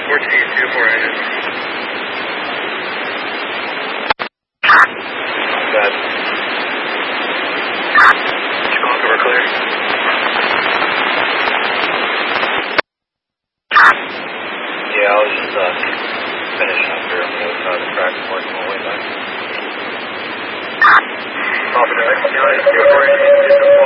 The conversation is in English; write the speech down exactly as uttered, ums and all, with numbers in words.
fourteen, two four engine. Bad. Smoke, we're clear. Yeah, I was just uh, finishing up here on the other side of the track and working my way back. Papa, do I see you?